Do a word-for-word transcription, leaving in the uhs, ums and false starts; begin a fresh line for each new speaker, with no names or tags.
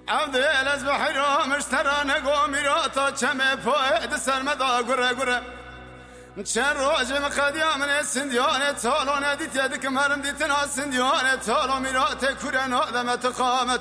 عبد از بحر مشترى نقو ميراتا كم فؤاد سرمدا قرة قرة چند روز مقدیا من سندیانه تالو ندیت یدک مرم دیتنا سندیانه تالو میرات کورن آدمت قامت